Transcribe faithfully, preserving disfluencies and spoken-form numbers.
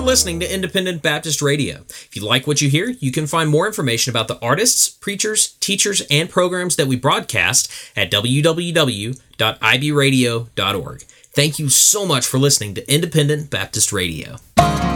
listening to Independent Baptist Radio. If you like what you hear, you can find more information about the artists, preachers, teachers, and programs that we broadcast at w w w dot i b radio dot org. Thank you so much for listening to Independent Baptist Radio.